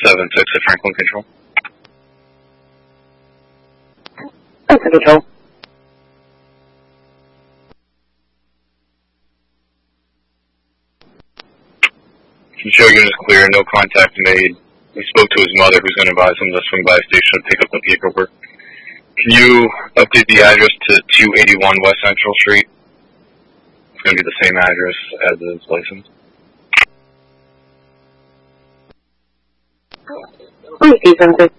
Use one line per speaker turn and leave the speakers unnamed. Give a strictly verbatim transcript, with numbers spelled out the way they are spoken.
seven six at Franklin Control.
Franklin Control.
The show unit is clear, no contact made. We spoke to his mother, who's going to advise him to swing by the station to pick up the paperwork. Can you update the address to two eighty-one West Central Street? It's going to be the same address as his license.
Please, seven six.